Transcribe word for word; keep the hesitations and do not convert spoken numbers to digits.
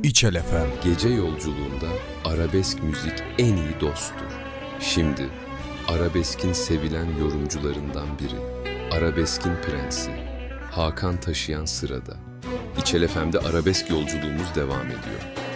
İçel Efem. Gece yolculuğunda arabesk müzik en iyi dosttur. Şimdi arabeskin sevilen yorumcularından biri, arabeskin prensi Hakan Taşıyan sırada. İçel Efem'de arabesk yolculuğumuz devam ediyor.